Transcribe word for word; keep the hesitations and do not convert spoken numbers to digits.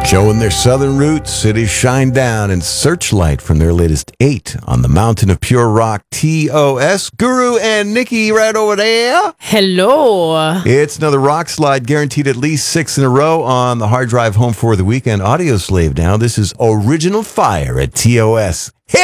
Showing their southern roots, cities shine down and Searchlight from their latest eight on the Mountain of Pure Rock, T O S. Guru and Nikki right over there. Hello. It's another rock slide, guaranteed at least six in a row on the hard drive home for the weekend. Audio Slave now. This is Original Fire at T O S. Hit